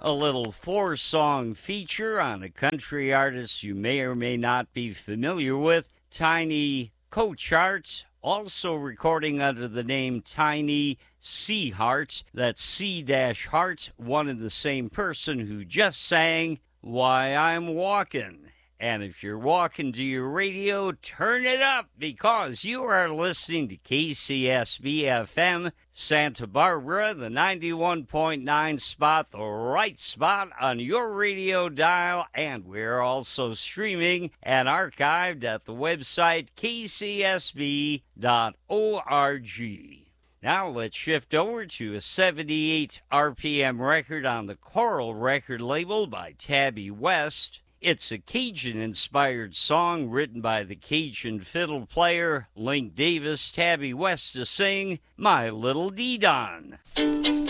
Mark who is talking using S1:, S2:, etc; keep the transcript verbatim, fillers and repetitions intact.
S1: A little four-song feature on a country artist you may or may not be familiar with, Tiny Cocharts, also recording under the name Tiny C. Hearts. That's C-Heart, one and the same person who just sang Why I'm Walking. And if you're walking to your radio, turn it up because you are listening to K C S B F M Santa Barbara, the ninety-one point nine spot, the right spot on your radio dial. And we're also streaming and archived at the website k c s b dot org. Now let's shift over to a seventy-eight R P M record on the Coral record label by Tabby West. It's a Cajun-inspired song written by the Cajun fiddle player Link Davis. Tabby West to sing My Little Dee-Don.